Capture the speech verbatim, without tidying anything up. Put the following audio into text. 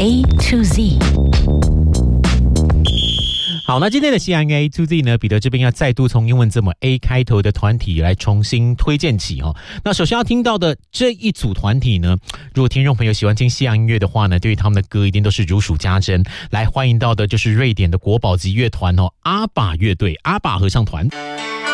A to Z。 好，那今天的西洋音乐 A to Z 呢，彼得这边要再度从英文字母 A 开头的团体来重新推荐起哦。那首先要听到的这一组团体呢，如果听众朋友喜欢听西洋音乐的话呢，对于他们的歌一定都是如数家珍。来欢迎到的就是瑞典的国宝级乐团哦，阿爸乐队，阿爸合唱团。